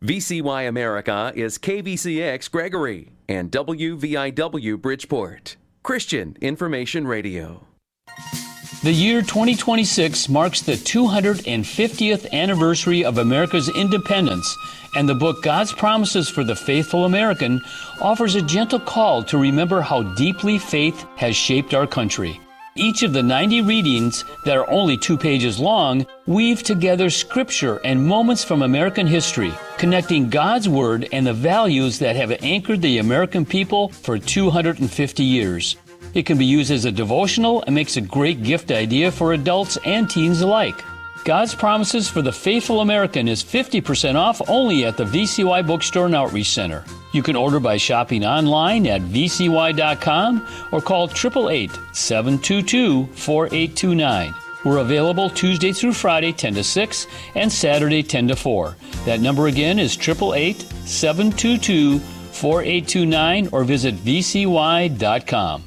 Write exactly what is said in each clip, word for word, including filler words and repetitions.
V C Y America is K V C X Gregory and W V I W Bridgeport. Christian Information Radio. The year twenty twenty-six marks the two hundred fiftieth anniversary of America's independence, and the book God's Promises for the Faithful American offers a gentle call to remember how deeply faith has shaped our country. Each of the ninety readings that are only two pages long weave together scripture and moments from American history, connecting God's Word and the values that have anchored the American people for two hundred fifty years. It can be used as a devotional and makes a great gift idea for adults and teens alike. God's Promises for the Faithful American is fifty percent off only at the V C Y Bookstore and Outreach Center. You can order by shopping online at v c y dot com or call eight eight eight, seven two two, four eight two nine. We're available Tuesday through Friday, ten to six, and Saturday, ten to four. That number again is eight eight eight, seven two two, four eight two nine or visit v c y dot com.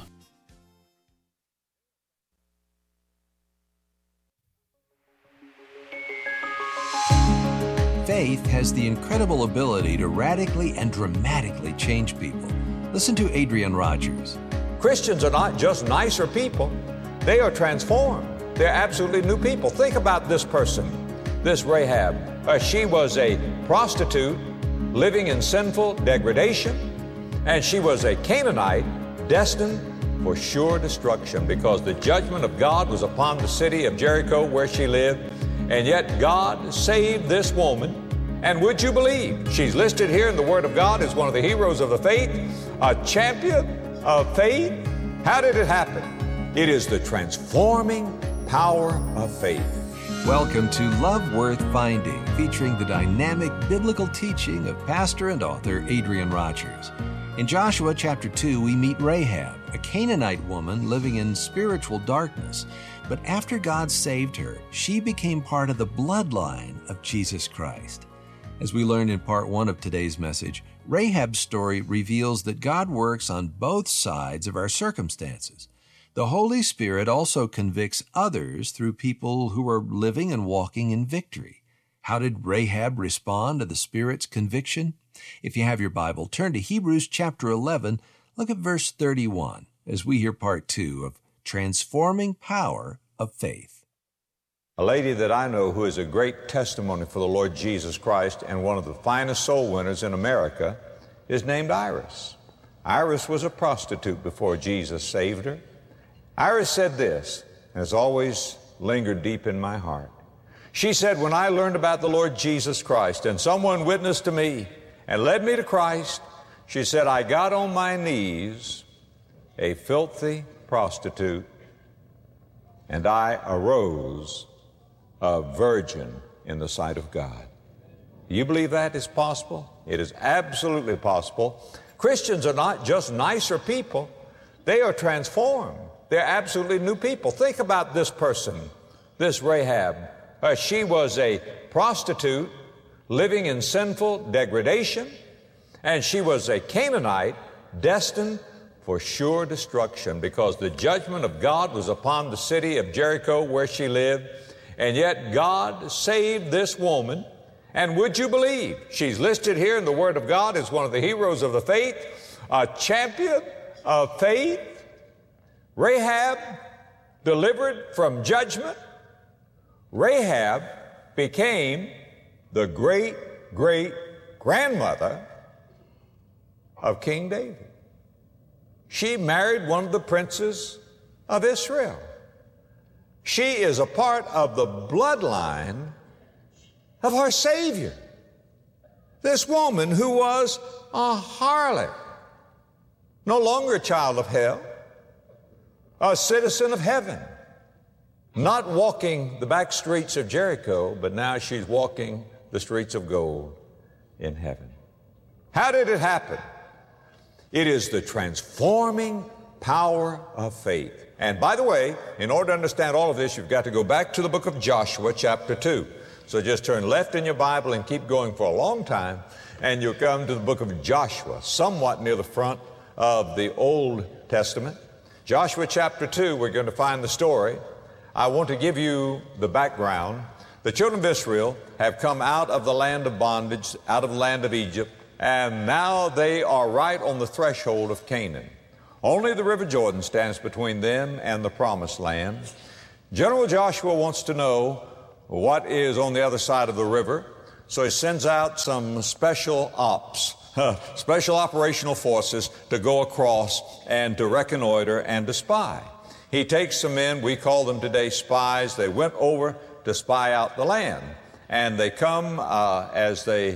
Faith has the incredible ability to radically and dramatically change people. Listen to Adrian Rogers. Christians are not just nicer people. They are transformed. They're absolutely new people. Think about this person, this Rahab. Uh, she was a prostitute living in sinful degradation, and she was a Canaanite destined for sure destruction because the judgment of God was upon the city of Jericho where she lived. And yet God saved this woman. And would you believe she's listed here in the Word of God as one of the heroes of the faith, a champion of faith? How did it happen? It is the transforming power of faith. Welcome to Love Worth Finding, featuring the dynamic biblical teaching of pastor and author Adrian Rogers. In Joshua chapter two, we meet Rahab, a Canaanite woman living in spiritual darkness. But after God saved her, she became part of the bloodline of Jesus Christ. As we learned in part one of today's message, Rahab's story reveals that God works on both sides of our circumstances. The Holy Spirit also convicts others through people who are living and walking in victory. How did Rahab respond to the Spirit's conviction? If you have your Bible, turn to Hebrews chapter eleven, look at verse thirty-one, as we hear part two of Transforming Power of Faith. A lady that I know who is a great testimony for the Lord Jesus Christ and one of the finest soul winners in America is named Iris. Iris was a prostitute before Jesus saved her. Iris said this, and it's always lingered deep in my heart. She said, when I learned about the Lord Jesus Christ and someone witnessed to me and led me to Christ, she said, I got on my knees, a filthy prostitute, and I arose a virgin in the sight of God. Do you believe that is possible? It is absolutely possible. Christians are not just nicer people. They are transformed. They're absolutely new people. Think about this person, this Rahab. Uh, she was a prostitute living in sinful degradation, and she was a Canaanite destined for sure destruction because the judgment of God was upon the city of Jericho where she lived. And yet God saved this woman. And would you believe she's listed here in the Word of God as one of the heroes of the faith, a champion of faith. Rahab delivered from judgment. Rahab became the great, great grandmother of King David. She married one of the princes of Israel. She is a part of the bloodline of our Savior. This woman who was a harlot, no longer a child of hell, a citizen of heaven, not walking the back streets of Jericho, but now she's walking the streets of gold in heaven. How did it happen? It is the transforming power of faith. And by the way, in order to understand all of this, you've got to go back to the book of Joshua, chapter two. So just turn left in your Bible and keep going for a long time, and you'll come to the book of Joshua, somewhat near the front of the Old Testament. Joshua chapter two, we're going to find the story. I want to give you the background The children of Israel have come out of the land of bondage, out of the land of Egypt, and now they are right on the threshold of Canaan. Only the River Jordan stands between them and the Promised Land. General Joshua wants to know what is on the other side of the river, so he sends out some special ops, special operational forces to go across and to reconnoiter and to spy. He takes some men, we call them today spies. They went over to spy out the land, and they come uh, as they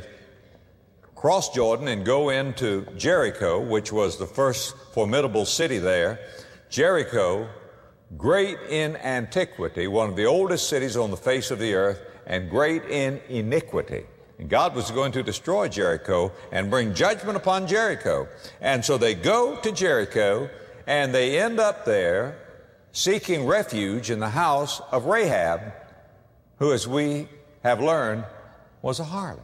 cross Jordan and go into Jericho, which was the first formidable city there. Jericho, great in antiquity, one of the oldest cities on the face of the earth, and great in iniquity. And God was going to destroy Jericho and bring judgment upon Jericho. And so they go to Jericho, and they end up there seeking refuge in the house of Rahab, who, as we have learned, was a harlot.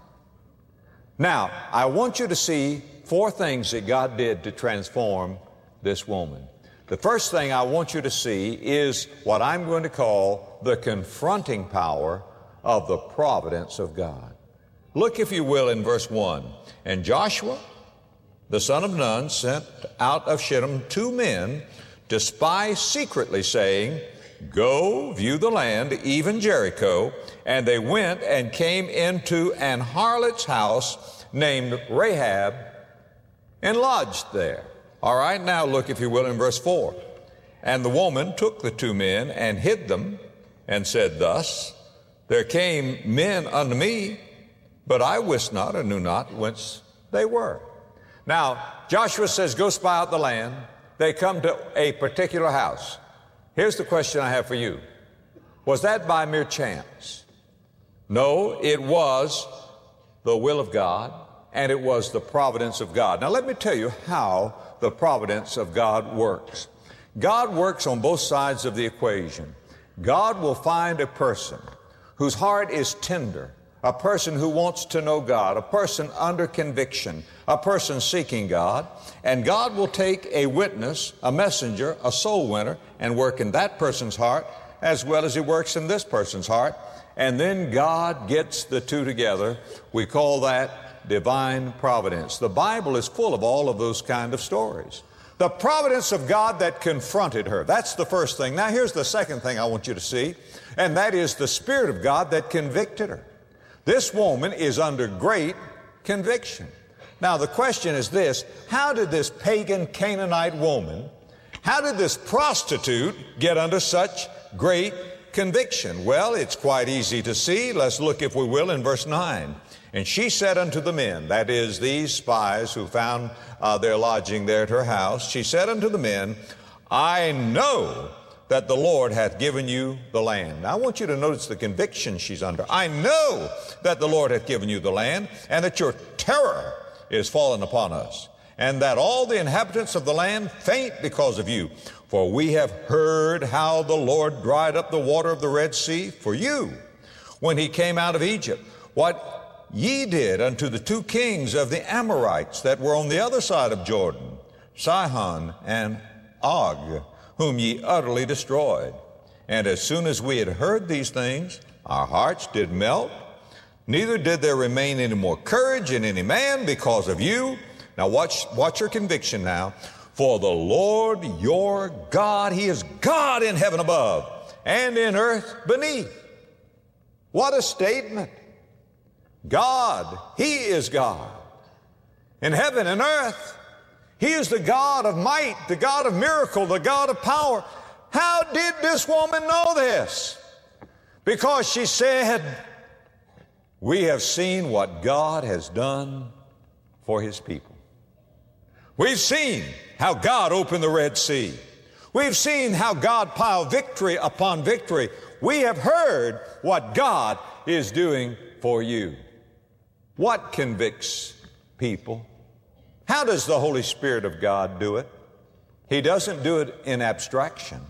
Now, I want you to see four things that God did to transform this woman. The first thing I want you to see is what I'm going to call the confronting power of the providence of God. Look, if you will, in verse one. And Joshua, the son of Nun, sent out of Shittim two men to spy secretly, saying, Go, view the land, even Jericho. And they went and came into an harlot's house named Rahab and lodged there. All right, now look, if you will, in verse four. And the woman took the two men and hid them and said thus, There came men unto me, but I wist not or knew not whence they were. Now, Joshua says, Go spy out the land. They come to a particular house. Here's the question I have for you. Was that by mere chance? No, it was the will of God, and it was the providence of God. Now, let me tell you how the providence of God works. God works on both sides of the equation. God will find a person whose heart is tender, a person who wants to know God, a person under conviction, a person seeking God, and God will take a witness, a messenger, a soul winner, and work in that person's heart as well as He works in this person's heart, and then God gets the two together. We call that divine providence. The Bible is full of all of those kind of stories. The providence of God that confronted her. That's the first thing. Now here's the second thing I want you to see, and that is the Spirit of God that convicted her. This woman is under great conviction. Now the question is this: how did this pagan Canaanite woman, how did this prostitute get under such great conviction? Well, it's quite easy to see. Let's look, if we will, in verse nine. And she said unto the men, that is, these spies who found uh, their lodging there at her house, she said unto the men, I know that the Lord hath given you the land. Now, I want you to notice the conviction she's under. I know that the Lord hath given you the land, and that your terror is fallen upon us, and that all the inhabitants of the land faint because of you. For we have heard how the Lord dried up the water of the Red Sea for you when He came out of Egypt, what ye did unto the two kings of the Amorites that were on the other side of Jordan, Sihon and Og, whom ye utterly destroyed. And as soon as we had heard these things, our hearts did melt, neither did there remain any more courage in any man because of you. Now watch, watch your conviction now. For the Lord your God, He is God in heaven above and in earth beneath. What a statement. God, He is God in heaven and earth. He is the God of might, the God of miracle, the God of power. How did this woman know this? Because she said, we have seen what God has done for His people. We've seen how God opened the Red Sea. We've seen how God piled victory upon victory. We have heard what God is doing for you. What convicts people? How does the Holy Spirit of God do it? He doesn't do it in abstraction.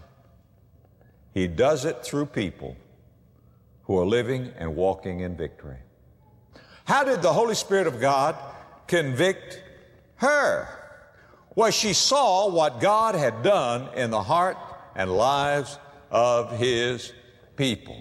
He does it through people who are living and walking in victory. How did the Holy Spirit of God convict her? Well, she saw what God had done in the heart and lives of His people.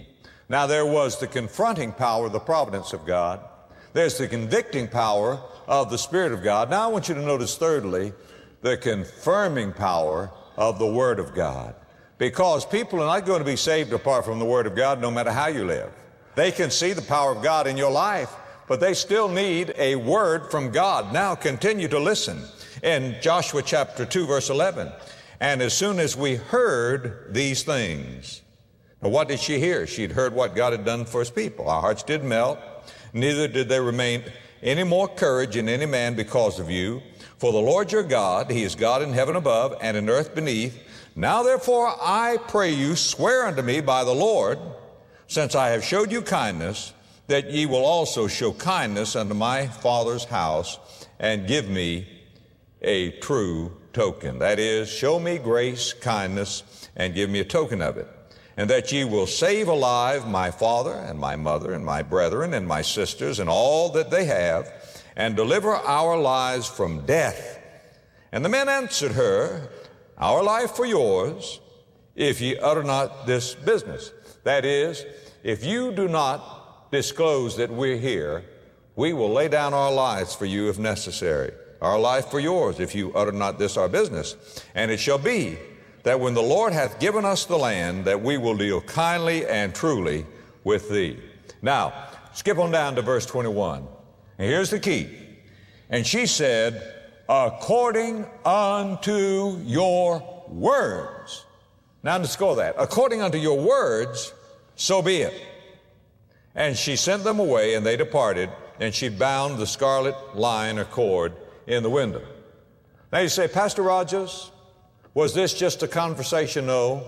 Now, there was the confronting power of the providence of God. There's the convicting power of the Spirit of God. Now, I want you to notice, thirdly, the confirming power of the Word of God. Because people are not going to be saved apart from the Word of God, no matter how you live. They can see the power of God in your life, but they still need a word from God. Now, continue to listen. In Joshua chapter two, verse eleven, and as soon as we heard these things, now what did she hear? She'd heard what God had done for His people. Our hearts did melt, neither did there remain any more courage in any man because of you. For the Lord your God, He is God in heaven above and in earth beneath. Now therefore I pray you, swear unto me by the Lord, since I have showed you kindness, that ye will also show kindness unto my father's house, and give me a true token. That is, show me grace, kindness, and give me a token of it. And that ye will save alive my father and my mother and my brethren and my sisters and all that they have, and deliver our lives from death. And the men answered her, our life for yours, if ye utter not this business. That is, if you do not disclose that we're here, we will lay down our lives for you if necessary. Our life for yours, if you utter not this our business. And it shall be that when the Lord hath given us the land, that we will deal kindly and truly with thee. Now, skip on down to verse twenty-one. And here's the key. And she said, according unto your words. Now, underscore that. According unto your words, so be it. And she sent them away, and they departed, and she bound the scarlet line or cord in the window. Now you say, Pastor Rogers, was this just a conversation? No.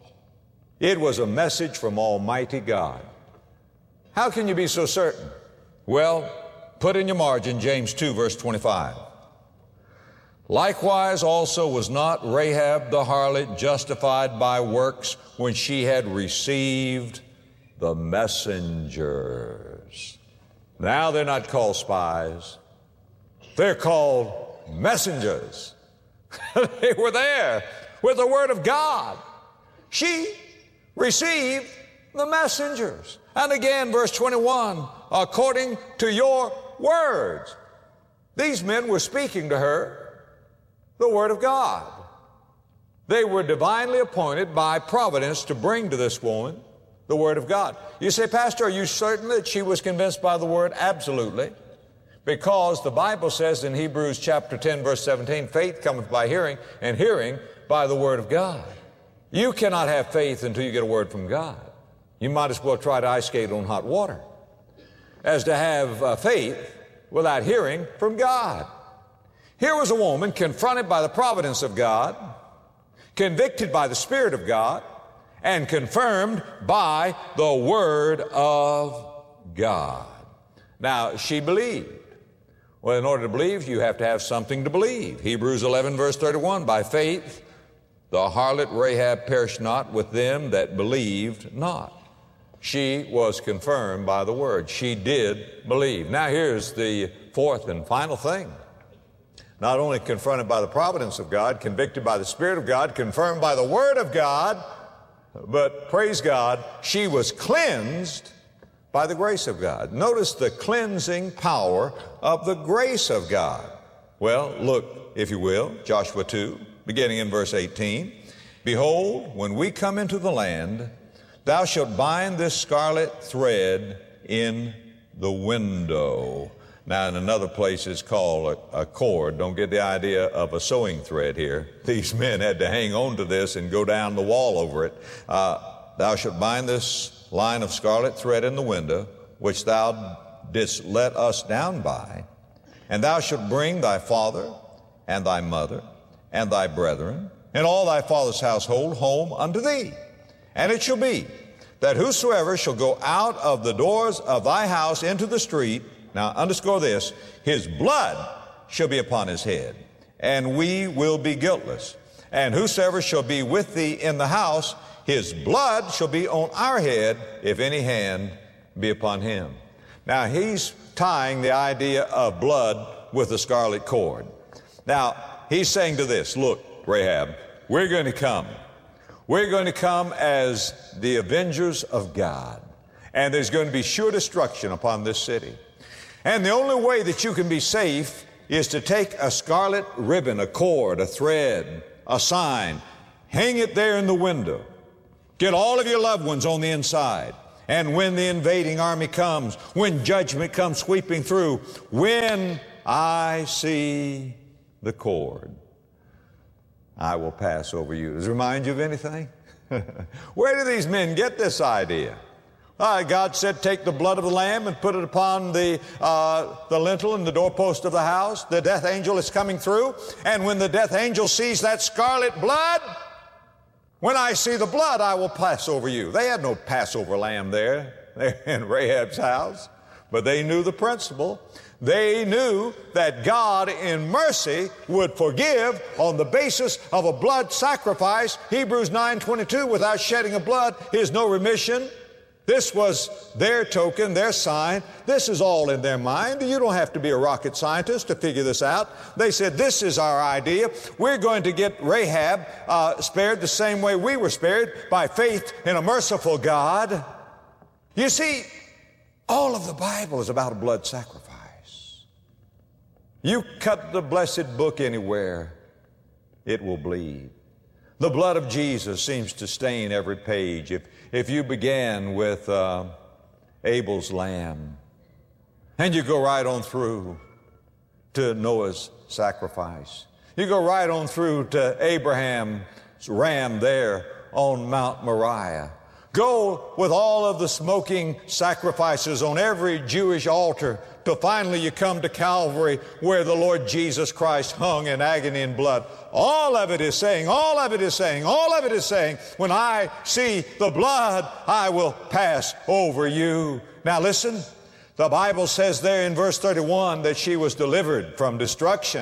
It was a message from Almighty God. How can you be so certain? Well, put in your margin James two, verse twenty-five. Likewise also was not Rahab the harlot justified by works when she had received the messengers. Now they're not called spies. They're called messengers. They were there with the Word of God. She received the messengers. And again, verse twenty-one, according to your words. These men were speaking to her the Word of God. They were divinely appointed by providence to bring to this woman the Word of God. You say, Pastor, are you certain that she was convinced by the Word? Absolutely. Because the Bible says in Hebrews chapter ten, verse seventeen, faith cometh by hearing, and hearing by the Word of God. You cannot have faith until you get a word from God. You might as well try to ice skate on hot water as to have uh, faith without hearing from God. Here was a woman confronted by the providence of God, convicted by the Spirit of God, and confirmed by the Word of God. Now, she believed. Well, in order to believe, you have to have something to believe. Hebrews eleven, verse thirty-one, by faith the harlot Rahab perished not with them that believed not. She was confirmed by the Word. She did believe. Now, here's the fourth and final thing. Not only confronted by the providence of God, convicted by the Spirit of God, confirmed by the Word of God, but praise God, she was cleansed by the grace of God. Notice the cleansing power of the grace of God. Well, look, if you will, Joshua two, beginning in verse eighteen. Behold, when we come into the land, thou shalt bind this scarlet thread in the window. Now, in another place, it's called a, a cord. Don't get the idea of a sewing thread here. These men had to hang on to this and go down the wall over it. Uh, thou shalt bind this line of scarlet thread in the window, which thou didst let us down by, and thou shalt bring thy father and thy mother and thy brethren and all thy father's household home unto thee. And it shall be that whosoever shall go out of the doors of thy house into the street, now underscore this, his blood shall be upon his head, and we will be guiltless. And whosoever shall be with thee in the house, his blood shall be on our head, if any hand be upon him. Now, he's tying the idea of blood with the scarlet cord. Now, he's saying to this, look, Rahab, we're going to come. We're going to come as the avengers of God. and there's going to be sure destruction upon this city. And the only way that you can be safe is to take a scarlet ribbon, a cord, a thread, a sign, hang it there in the window. Get all of your loved ones on the inside. And when the invading army comes, when judgment comes sweeping through, when I see the cord, I will pass over you. Does it remind you of anything? Where do these men get this idea? Uh, God said, take the blood of the lamb and put it upon the, uh, the lintel and the doorpost of the house. The death angel is coming through. And when the death angel sees that scarlet blood, when I see the blood, I will pass over you. They had no Passover lamb there, there in Rahab's house, but they knew the principle. They knew that God in mercy would forgive on the basis of a blood sacrifice. Hebrews nine twenty-two, without shedding of blood is no remission. This was their token, their sign. This is all in their mind. You don't have to be a rocket scientist to figure this out. They said, this is our idea. We're going to get Rahab uh, spared the same way we were spared, by faith in a merciful God. You see, all of the Bible is about a blood sacrifice. You cut the blessed book anywhere, it will bleed. The blood of Jesus seems to stain every page. If, if you began with uh, Abel's lamb, and you go right on through to Noah's sacrifice, you go right on through to Abraham's ram there on Mount Moriah, go with all of the smoking sacrifices on every Jewish altar, till finally you come to Calvary, where the Lord Jesus Christ hung in agony and blood. All of it is saying, all of it is saying, all of it is saying, when I see the blood, I will pass over you. Now listen, the Bible says there in verse thirty-one that she was delivered from destruction.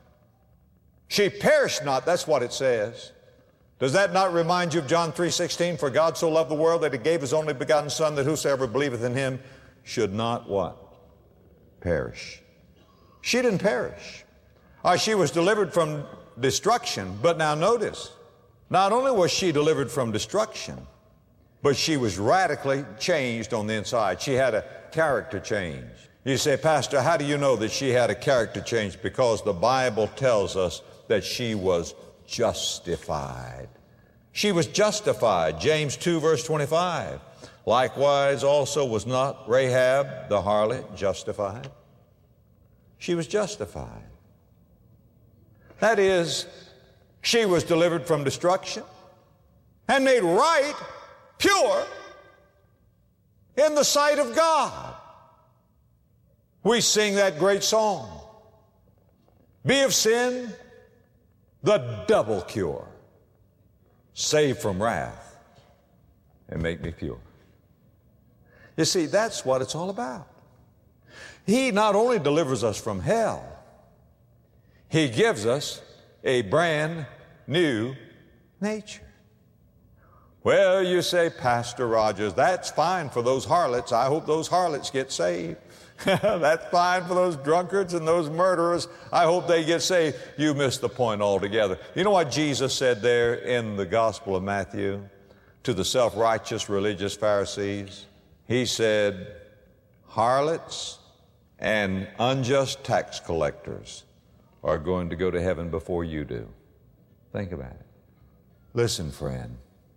She perished not, that's what it says. Does that not remind you of John three sixteen? For God so loved the world that he gave his only begotten Son, that whosoever believeth in him should not what? Perish. She didn't perish. Uh, she was delivered from destruction. But now notice, not only was she delivered from destruction, but she was radically changed on the inside. She had a character change. You say, Pastor, how do you know that she had a character change? Because the Bible tells us that she was justified. She was justified. James two verse twenty-five. Likewise also was not Rahab the harlot justified? She was justified. That is, she was delivered from destruction and made right, pure, in the sight of God. We sing that great song, be of sin the double cure, save from wrath, and make me pure. You see, that's what it's all about. He not only delivers us from hell, he gives us a brand new nature. Well, you say, Pastor Rogers, that's fine for those harlots. I hope those harlots get saved. That's fine for those drunkards and those murderers. I hope they get saved. You missed the point altogether. You know what Jesus said there in the Gospel of Matthew to the self-righteous religious Pharisees? He said, harlots and unjust tax collectors are going to go to heaven before you do. Think about it. Listen, friend.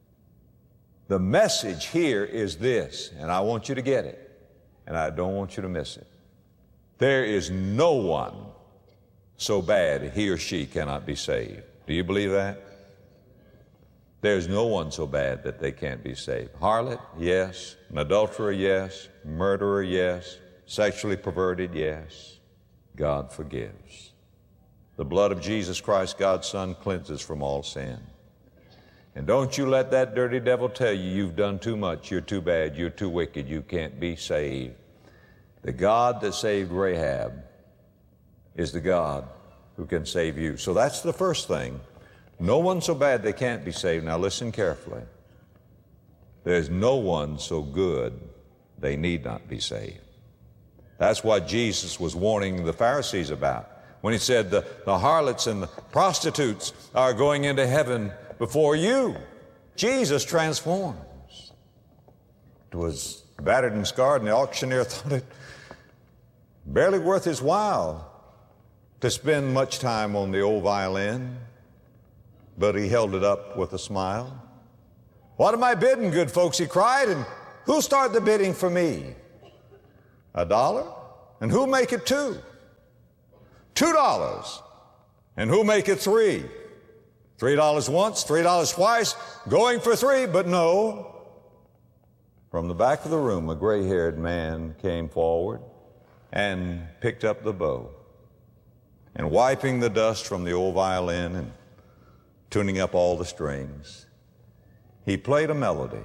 The message here is this, and I want you to get it, and I don't want you to miss it. There is no one so bad he or she cannot be saved. Do you believe that? There's no one so bad that they can't be saved. Harlot, yes. An adulterer, yes. Murderer, yes. Sexually perverted, yes. God forgives. The blood of Jesus Christ, God's Son, cleanses from all sin. And don't you let that dirty devil tell you you've done too much, you're too bad, you're too wicked, you can't be saved. The God that saved Rahab is the God who can save you. So that's the first thing. No one so bad they can't be saved. Now listen carefully. There's no one so good they need not be saved. That's what Jesus was warning the Pharisees about when he said the, the harlots and the prostitutes are going into heaven before you. Jesus transforms. It was battered and scarred, and the auctioneer thought it barely worth his while to spend much time on the old violin, but he held it up with a smile. "What am I bidding, good folks?" he cried, "and who'll start the bidding for me? A dollar? And who'll make it two? Two dollars? And who'll make it three? Three dollars once, three dollars twice, going for three." But no. From the back of the room, a gray-haired man came forward and picked up the bow, and wiping the dust from the old violin and tuning up all the strings, he played a melody,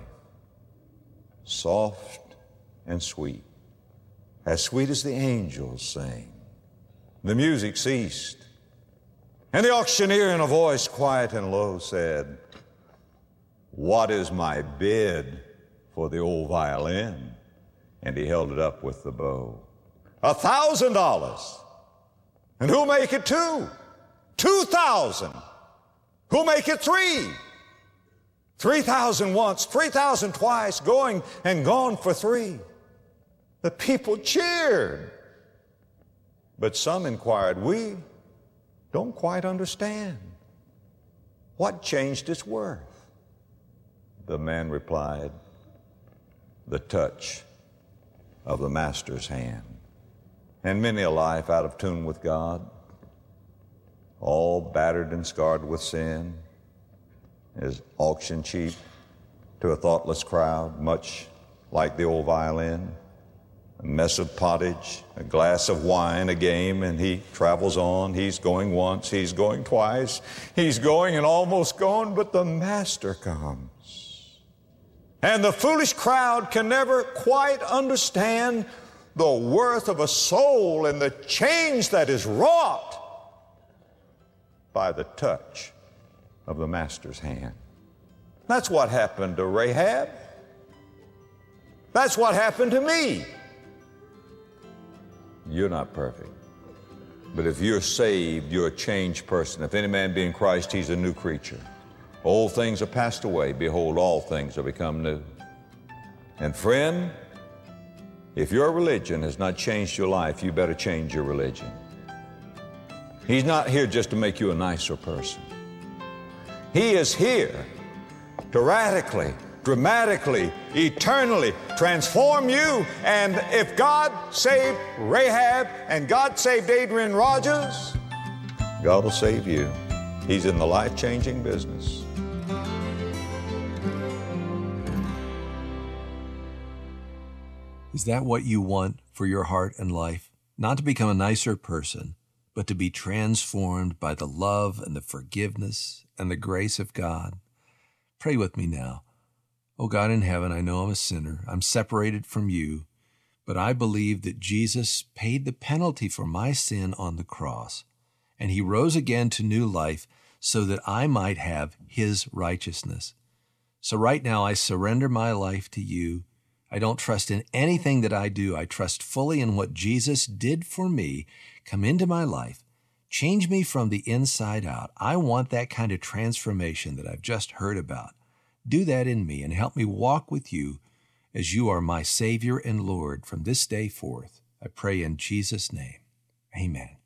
soft and sweet, as sweet as the angels sing. The music ceased, and the auctioneer, in a voice quiet and low, said, "What is my bid for the old violin?" And he held it up with the bow. "A thousand dollars. And who'll make it two? Two thousand. Who'll make it three? Three thousand once, three thousand twice, going and gone for three." The people cheered. But some inquired, "We don't quite understand. What changed its worth?" The man replied, "The touch of the master's hand." And many a life out of tune with God, all battered and scarred with sin, is auctioned cheap to a thoughtless crowd, much like the old violin. A mess of pottage, a glass of wine, a game, and he travels on. He's going once, he's going twice, he's going and almost gone, but the master comes. And the foolish crowd can never quite understand the worth of a soul and the change that is wrought by the touch of the master's hand. That's what happened to Rahab. That's what happened to me. You're not perfect, but if you're saved, you're a changed person. If any man be in Christ, he's a new creature. Old things are passed away. Behold, all things are become new. And friend, if your religion has not changed your life, you better change your religion. He's not here just to make you a nicer person. He is here to radically, dramatically, eternally transform you. And if God saved Rahab and God saved Adrian Rogers, God will save you. He's in the life-changing business. Is that what you want for your heart and life? Not to become a nicer person, but to be transformed by the love and the forgiveness and the grace of God? Pray with me now. Oh God in heaven, I know I'm a sinner. I'm separated from you, but I believe that Jesus paid the penalty for my sin on the cross, and he rose again to new life so that I might have his righteousness. So right now I surrender my life to you. I don't trust in anything that I do. I trust fully in what Jesus did for me. Come into my life. Change me from the inside out. I want that kind of transformation that I've just heard about. Do that in me and help me walk with you as you are my Savior and Lord from this day forth. I pray in Jesus' name. Amen.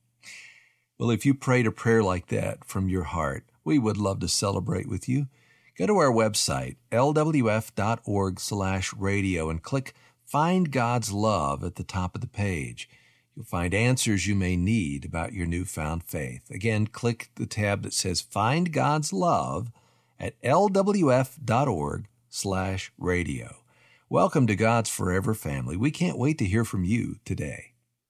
Well, if you prayed a prayer like that from your heart, we would love to celebrate with you. Go to our website, L W F dot org slash radio, and click Find God's Love at the top of the page. You'll find answers you may need about your newfound faith. Again, click the tab that says Find God's Love at L W F dot org slash radio. Welcome to God's Forever Family. We can't wait to hear from you today.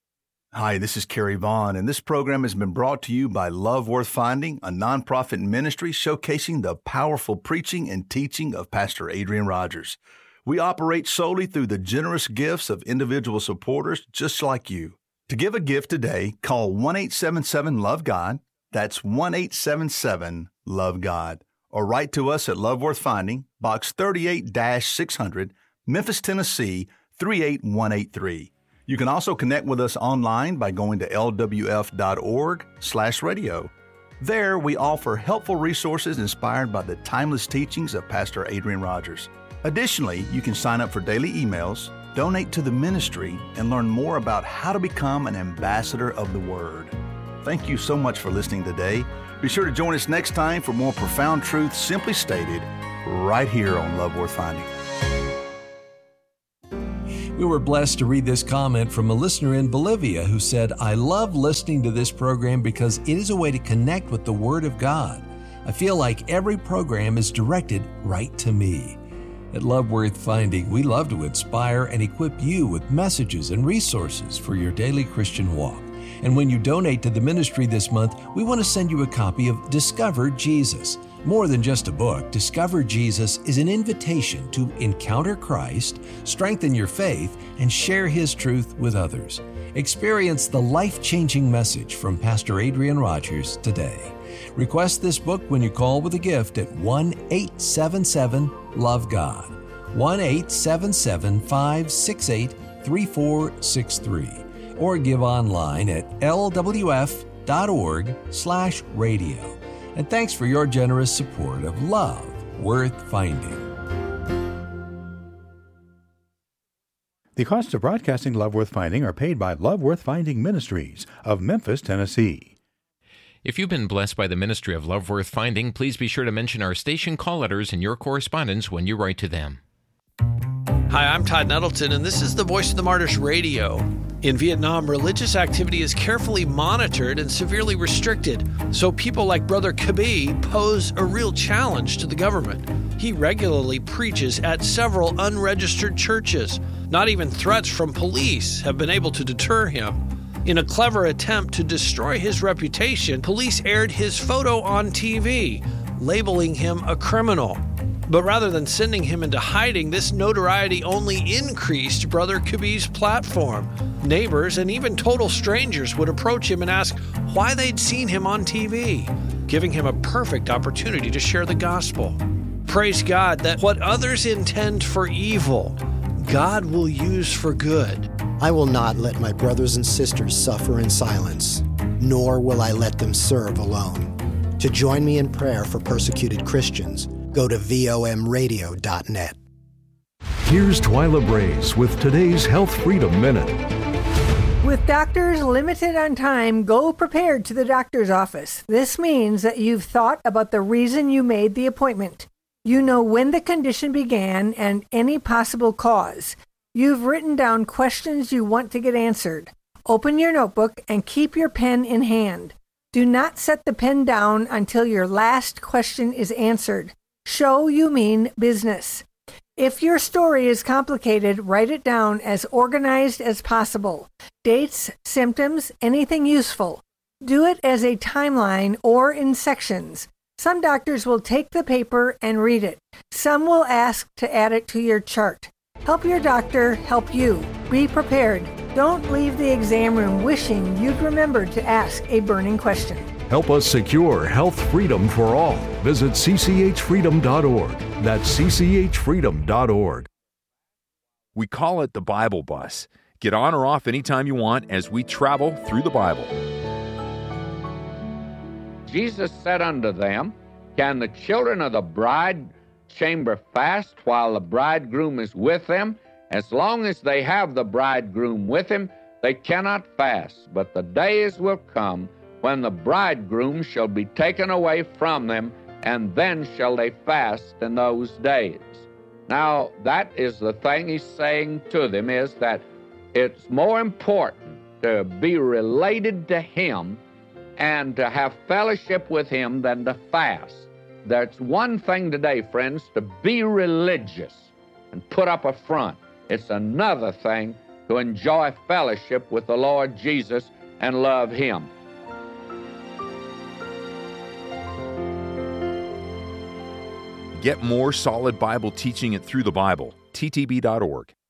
Hi, this is Kerry Vaughn, and this program has been brought to you by Love Worth Finding, a nonprofit ministry showcasing the powerful preaching and teaching of Pastor Adrian Rogers. We operate solely through the generous gifts of individual supporters just like you. To give a gift today, call one eight seven seven love God. That's one eight seven seven love God. Or write to us at Love Worth Finding, Box thirty-eight six hundred, Memphis, Tennessee, three eight one eight three. You can also connect with us online by going to L W F dot org slash radio. There, we offer helpful resources inspired by the timeless teachings of Pastor Adrian Rogers. Additionally, you can sign up for daily emails, donate to the ministry, and learn more about how to become an ambassador of the Word. Thank you so much for listening today. Be sure to join us next time for more profound truth simply stated right here on Love Worth Finding. We were blessed to read this comment from a listener in Bolivia who said, "I love listening to this program because it is a way to connect with the Word of God. I feel like every program is directed right to me." At Love Worth Finding, we love to inspire and equip you with messages and resources for your daily Christian walk. And when you donate to the ministry this month, we want to send you a copy of Discover Jesus. More than just a book, Discover Jesus is an invitation to encounter Christ, strengthen your faith, and share His truth with others. Experience the life-changing message from Pastor Adrian Rogers today. Request this book when you call with a gift at one eight seven seven love God, one eight seven seven, five six eight, three four six three, or give online at l w f dot org slash radio. And thanks for your generous support of Love Worth Finding. The costs of broadcasting Love Worth Finding are paid by Love Worth Finding Ministries of Memphis, Tennessee. If you've been blessed by the ministry of Love Worth Finding, please be sure to mention our station call letters in your correspondence when you write to them. Hi, I'm Todd Nettleton, and this is the Voice of the Martyrs Radio. In Vietnam, religious activity is carefully monitored and severely restricted, so people like Brother Kabi pose a real challenge to the government. He regularly preaches at several unregistered churches. Not even threats from police have been able to deter him. In a clever attempt to destroy his reputation, police aired his photo on T V, labeling him a criminal. But rather than sending him into hiding, this notoriety only increased Brother Kabi's platform. Neighbors and even total strangers would approach him and ask why they'd seen him on T V, giving him a perfect opportunity to share the gospel. Praise God that what others intend for evil, God will use for good. I will not let my brothers and sisters suffer in silence, nor will I let them serve alone. To join me in prayer for persecuted Christians, go to V O M radio dot net. Here's Twyla Brace with today's Health Freedom Minute. With doctors limited on time, go prepared to the doctor's office. This means that you've thought about the reason you made the appointment. You know when the condition began and any possible cause. You've written down questions you want to get answered. Open your notebook and keep your pen in hand. Do not set the pen down until your last question is answered. Show you mean business. If your story is complicated, write it down as organized as possible. Dates, symptoms, anything useful. Do it as a timeline or in sections. Some doctors will take the paper and read it. Some will ask to add it to your chart. Help your doctor help you. Be prepared. Don't leave the exam room wishing you'd remembered to ask a burning question. Help us secure health freedom for all. Visit c c h freedom dot org. That's c c h freedom dot org. We call it the Bible Bus. Get on or off anytime you want as we travel through the Bible. Jesus said unto them, Can the children of the bride chamber fast while the bridegroom is with them? As long as they have the bridegroom with him, they cannot fast. But the days will come when the bridegroom shall be taken away from them, and then shall they fast in those days. Now, that is the thing he's saying to them, is that it's more important to be related to him and to have fellowship with him than to fast. That's one thing today, friends, to be religious and put up a front. It's another thing to enjoy fellowship with the Lord Jesus and love him. Get more solid Bible teaching it through the Bible. T T B dot org.